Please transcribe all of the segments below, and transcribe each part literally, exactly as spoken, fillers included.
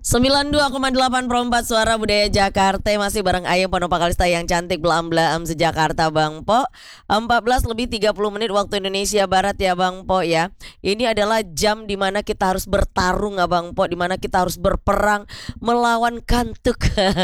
sembilan puluh dua koma delapan Perempat Suara Budaya Jakarta. Masih bareng Ayem Pondopak Kalista yang cantik belam-belam sejakarta Bang Po. Empat belas lebih tiga puluh menit waktu Indonesia Barat ya Bang Po ya. Ini adalah jam dimana kita harus bertarung ya Bang Po, dimana kita harus berperang melawan kantuk.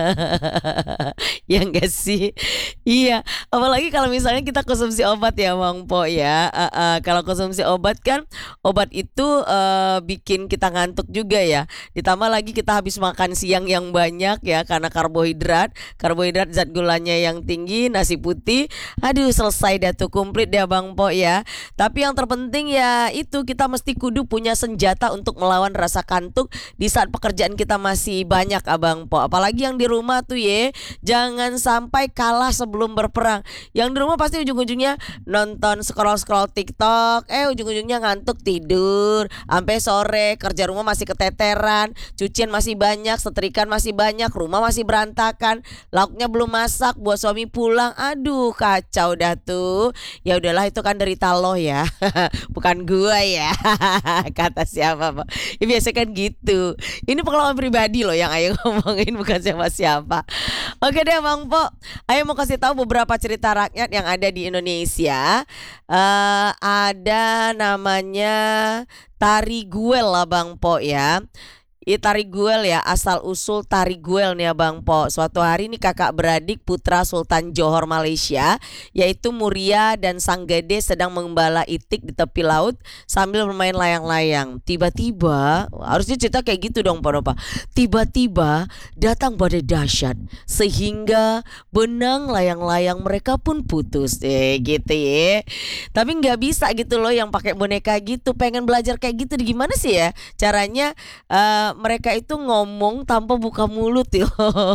Ya enggak sih? Iya, apalagi kalau misalnya kita konsumsi obat ya Bang Po ya. Uh, uh, Kalau konsumsi obat kan, obat itu uh, bikin kita ngantuk juga ya. Ditambah lagi kita habis makan siang yang banyak ya, karena karbohidrat karbohidrat zat gulanya yang tinggi, nasi putih. Aduh, selesai dah tuh, komplit deh Bang Po ya. Tapi yang terpenting ya itu, kita mesti kudu punya senjata untuk melawan rasa kantuk di saat pekerjaan kita masih banyak Abang Po. Apalagi yang di rumah tuh ya, jangan sampai kalah sebelum berperang. Yang di rumah pasti ujung-ujungnya nonton scroll-scroll TikTok, eh ujung-ujungnya ngantuk tidur sampai sore, kerja rumah masih keteteran, cucian masih banyak, setrikaan masih banyak, rumah masih berantakan, lauknya belum masak buat suami pulang. Aduh, kacau dah tuh. Ya udahlah, itu kan derita lo ya. Bukan gua ya. Kata siapa, Pak? Ya biasa kan gitu. Ini pengalaman pribadi loh yang Ayo ngomongin, bukan siapa-siapa. Oke deh Bang Po, Ayo mau kasih tahu beberapa cerita rakyat yang ada di Indonesia. Uh, ada namanya Tari Guel lah Bang Po ya. I Tari Guel ya, asal usul Tari Guel nih ya Bang Po. Suatu hari nih kakak beradik putra Sultan Johor Malaysia, yaitu Muria dan Sang Gede, sedang mengembala itik di tepi laut sambil bermain layang-layang. Tiba-tiba, harusnya cerita kayak gitu dong Pak Nopa. Tiba-tiba datang badai dahsyat sehingga benang layang-layang mereka pun putus. Eh gitu ya. Tapi nggak bisa gitu loh yang pakai boneka gitu. Pengen belajar kayak gitu, gimana sih ya caranya? Uh, mereka itu ngomong tanpa buka mulut yo.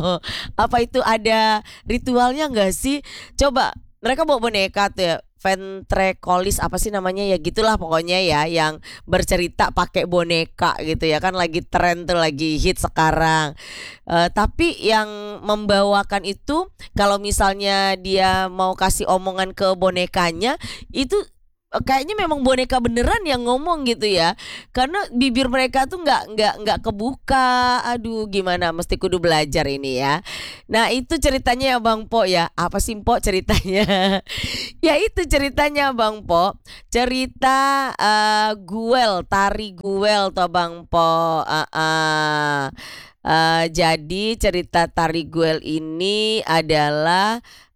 Apa itu ada ritualnya nggak sih? Coba, mereka bawa boneka tuh ya, ventriloquist apa sih namanya ya, gitulah pokoknya ya, yang bercerita pakai boneka gitu ya, kan lagi tren tuh, lagi hit sekarang. Uh, tapi yang membawakan itu, kalau misalnya dia mau kasih omongan ke bonekanya itu kayaknya memang boneka beneran yang ngomong gitu ya, karena bibir mereka tuh nggak nggak nggak kebuka. Aduh, gimana, mesti kudu belajar ini ya. Nah itu ceritanya ya Bang Po ya. Apa sih Po ceritanya? Ya itu ceritanya Bang Po, cerita uh, Guel, Tari Guel toh Bang Po. uh, uh. Uh, jadi cerita Tari Guel ini adalah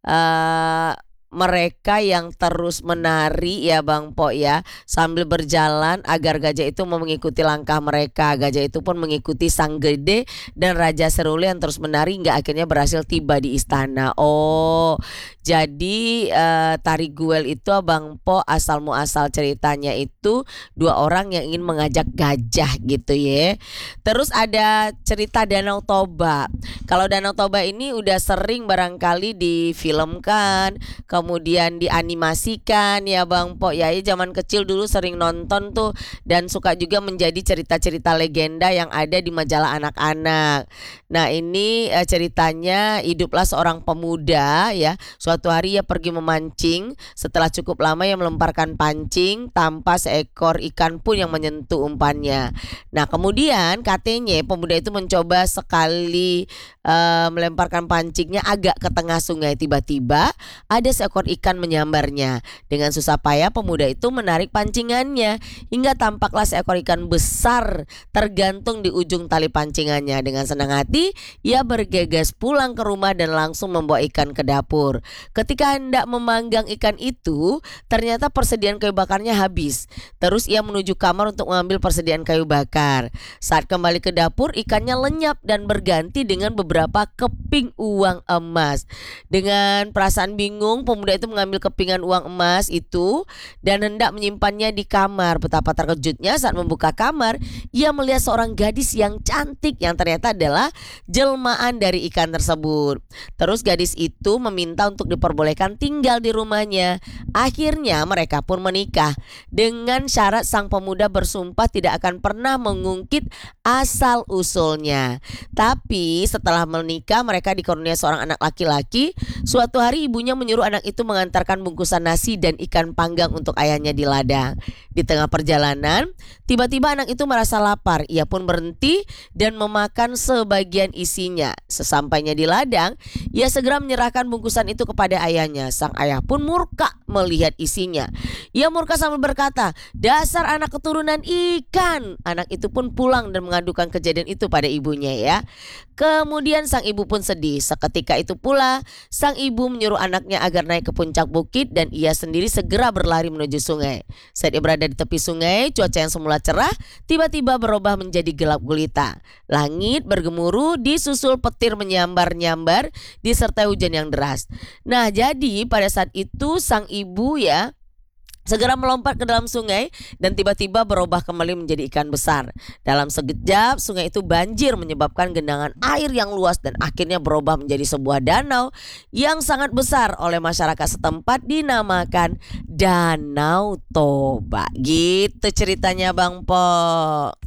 uh, mereka yang terus menari ya Bang Po ya, sambil berjalan agar gajah itu mau mengikuti langkah mereka. Gajah itu pun mengikuti Sang Gede dan Raja Seruli yang terus menari hingga akhirnya berhasil tiba di istana. Oh, jadi uh, Tari Guel itu Bang Po, asal muasal ceritanya itu dua orang yang ingin mengajak gajah gitu ya. Terus ada cerita Danau Toba. Kalau Danau Toba ini udah sering barangkali difilmkan, kemudian dianimasikan ya Bang Po ya. Zaman kecil dulu sering nonton tuh, dan suka juga menjadi cerita-cerita legenda yang ada di majalah anak-anak. Nah ini eh, ceritanya, hiduplah seorang pemuda ya. Suatu hari ia pergi memancing. Setelah cukup lama ia melemparkan pancing tanpa seekor ikan pun yang menyentuh umpannya. Nah kemudian katanya pemuda itu mencoba sekali uh, melemparkan pancingnya agak ke tengah sungai. Tiba-tiba ada seekor ikan menyambarnya. Dengan susah payah pemuda itu menarik pancingannya hingga tampaklah seekor ikan besar tergantung di ujung tali pancingannya. Dengan senang hati ia bergegas pulang ke rumah dan langsung membawa ikan ke dapur. Ketika hendak memanggang ikan itu, ternyata persediaan kayu bakarnya habis. Terus ia menuju kamar untuk mengambil persediaan kayu bakar. Saat kembali ke dapur, ikannya lenyap dan berganti dengan beberapa keping uang emas. Dengan perasaan bingung, pemuda itu mengambil kepingan uang emas itu dan hendak menyimpannya di kamar. Betapa terkejutnya saat membuka kamar, ia melihat seorang gadis yang cantik yang ternyata adalah jelmaan dari ikan tersebut. Terus gadis itu meminta untuk diperbolehkan tinggal di rumahnya. Akhirnya mereka pun menikah dengan syarat sang pemuda bersumpah tidak akan pernah mengungkit asal usulnya. Tapi setelah setelah menikah mereka dikaruniai seorang anak laki-laki. Suatu hari ibunya menyuruh anak itu mengantarkan bungkusan nasi dan ikan panggang untuk ayahnya di ladang. Di tengah perjalanan, tiba-tiba anak itu merasa lapar. Ia pun berhenti dan memakan sebagian isinya. Sesampainya di ladang, ia segera menyerahkan bungkusan itu kepada ayahnya. Sang ayah pun murka melihat isinya. Ia murka sambil berkata, "Dasar anak keturunan ikan." Anak itu pun pulang dan mengadukan kejadian itu pada ibunya ya. Kemudian sang ibu pun sedih. Seketika itu pula sang ibu menyuruh anaknya agar naik ke puncak bukit dan ia sendiri segera berlari menuju sungai. Saat ia berada di tepi sungai, cuaca yang semula cerah tiba-tiba berubah menjadi gelap gulita. Langit bergemuruh disusul petir menyambar-nyambar disertai hujan yang deras. Nah, jadi pada saat itu sang ibu ya segera melompat ke dalam sungai dan tiba-tiba berubah kembali menjadi ikan besar. Dalam sekejap sungai itu banjir menyebabkan genangan air yang luas dan akhirnya berubah menjadi sebuah danau yang sangat besar oleh masyarakat setempat dinamakan Danau Toba. Gitu ceritanya Bang Po.